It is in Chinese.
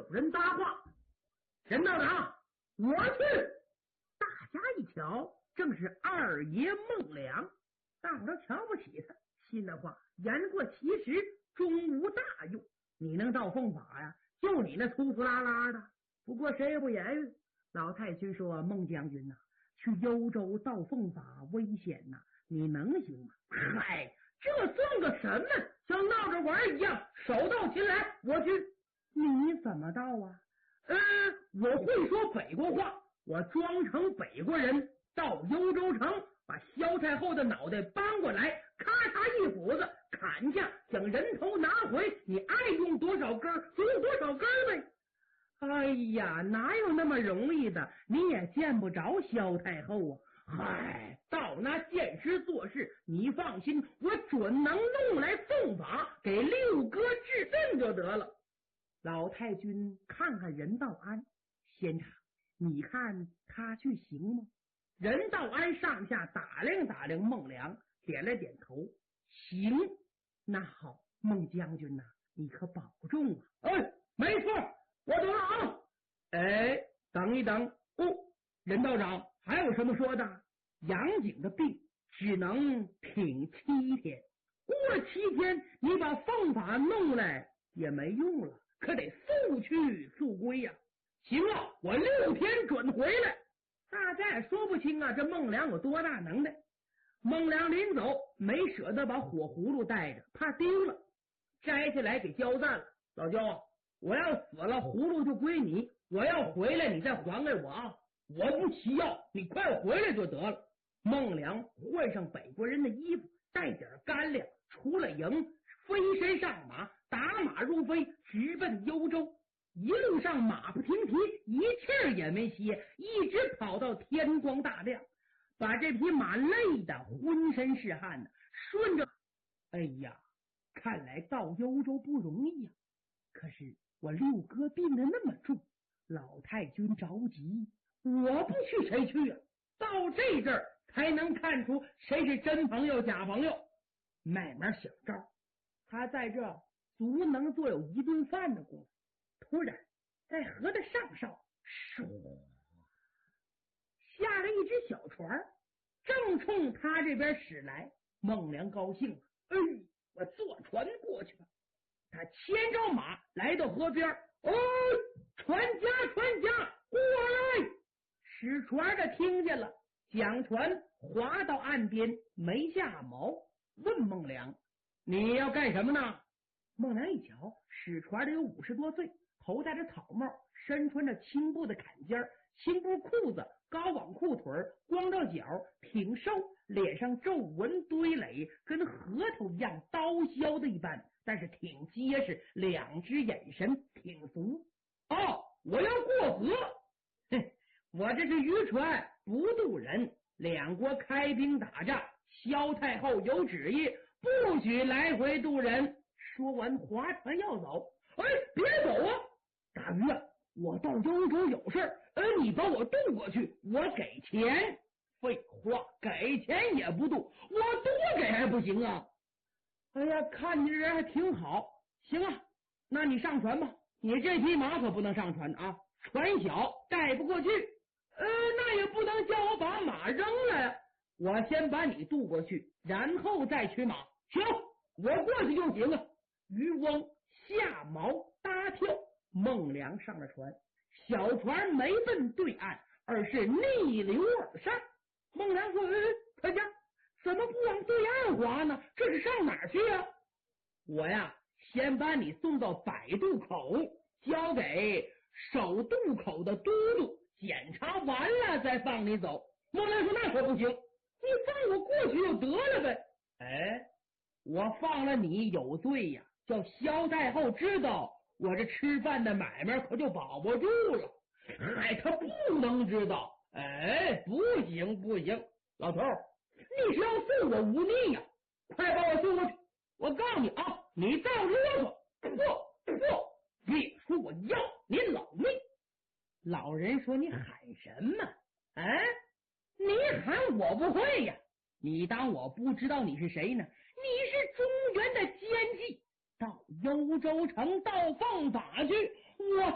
人搭话。任道长，我去。大家一瞧，正是二爷孟良。大伙都瞧不起他，心里话言过其实，终无大用。你能到凤法呀？就你那粗粗拉拉的。不过谁也不言语。老太君说：“孟将军呐，去幽州到凤法危险呐，你能行吗？”嗨，这算个什么？像闹着玩一样，手到擒来。我去。你怎么到啊？我会说北国话，我装成北国人到幽州城，把萧太后的脑袋搬过来，咔嚓一斧子砍下，将人头拿回。你爱用多少根就用多少根呗。哎呀，哪有那么容易的？你也见不着萧太后啊！嗨，到那见识做事，你放心，我准能弄来凤法，给六哥治阵就得了。老太君看看任道安，先生，你看他去行吗？任道安上下打量打量孟良，点了点头，行。那好，孟将军呐，你可保重啊！没错，我懂了啊。等一等任道长还有什么说的？杨景的病只能挺7天，过了7天，你把凤法弄来也没用了，可得速去速归呀。行了，我6天准回来。大家也说不清啊，这孟良有多大能耐。孟良临走没舍得把火葫芦带着，怕丢了，摘下来给交赞了。老焦，我要死了，葫芦就归你，我要回来你再还给我啊！我不骑药，你快回来就得了。孟良换上北国人的衣服，带点干粮，出了营，飞身上马，打马入飞，直奔幽州。一路上马不停蹄，一气儿也没歇，一直跑到天光大亮，把这匹马累得浑身是汗呢。顺着，哎呀，看来到幽州不容易呀。可是我六哥病得那么重，老太君着急，我不去谁去啊？到这阵儿才能看出谁是真朋友假朋友。慢慢想招，他在这足能做有1顿饭的功夫。突然在河的上梢下了一只小船，正冲他这边驶来。孟良高兴了，我坐船过去了。他牵着马来到河边，船家过来。使船的听见了，将船划到岸边，没下锚，问孟良：“你要干什么呢？”孟良一瞧，使船的有50多岁，头戴着草帽，身穿着青布的坎肩，青布裤子，高网裤腿，光着脚，挺瘦，脸上皱纹堆垒，跟核桃一样刀削的一般，但是挺结实，两只眼神挺足。我要过河。我这是渔船，不渡人，两国开兵打仗，萧太后有旨意，不许来回渡人。说完划船要走。别走啊！大鱼啊，我到幽州有事儿，你把我渡过去，我给钱。废话，给钱也不渡，我多给还不行啊？看你这人还挺好。行啊，那你上船吧，你这匹马可不能上船啊，船小带不过去。那也不能叫我把马扔了，我先把你渡过去，然后再取马。行，我过去就行啊。渔翁下锚搭跳，孟良上了船，小船没奔对岸，而是逆流而上。孟良说：“大家怎么不往对岸划呢？这是上哪儿去啊？”我呀，先把你送到摆渡口，交给守渡口的都督，检查完了再放你走。孟良说：“那可不行，你放我过去就得了呗。”我放了你有罪呀，叫萧太后知道，我这吃饭的买卖可就保不住了。他不能知道。不行不行，老头，你是要送我无逆呀？快把我送过去！我告诉你啊，你再啰嗦，别说我要你老命。老人说：“你喊什么？你喊我不会呀？你当我不知道你是谁呢？你是中原的奸计，到幽州城到凤法去，